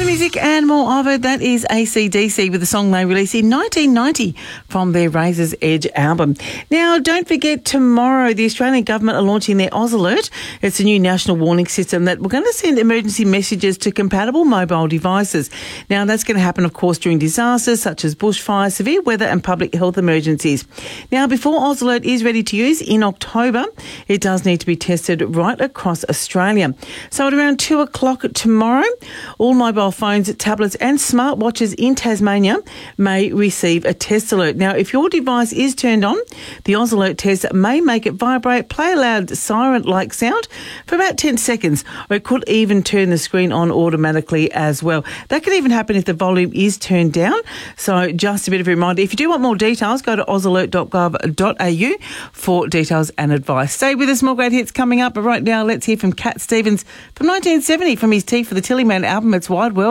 music and more of it. That is AC/DC with the song they released in 1990 from their Razor's Edge album. Now, don't forget, tomorrow the Australian government are launching their Oz Alert. It's a new national warning system that we're going to send emergency messages to compatible mobile devices. Now, that's going to happen, of course, during disasters such as bushfires, severe weather and public health emergencies. Now, before Oz Alert is ready to use in October, it does need to be tested right across Australia. So at around 2 o'clock tomorrow, all mobile phones, tablets and smartwatches in Tasmania may receive a test alert. Now, if your device is turned on, the Oz Alert test may make it vibrate, play a loud siren-like sound for about 10 seconds, or it could even turn the screen on automatically as well. That can even happen if the volume is turned down. So just a bit of a reminder, if you do want more details, go to ozalert.gov.au for details and advice. Stay with us, more great hits coming up. But right now, let's hear from Cat Stevens from 1970 from his Tea for the Tillyman album, It's Wide World.